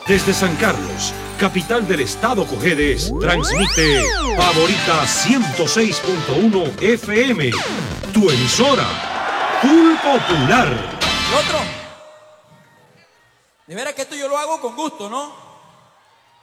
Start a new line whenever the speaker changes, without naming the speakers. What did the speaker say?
Desde San Carlos, capital del estado Cojedes, transmite Favorita 106.1 FM, tu emisora, Full Popular.
¿Y otro? De veras que esto yo lo hago con gusto, ¿no?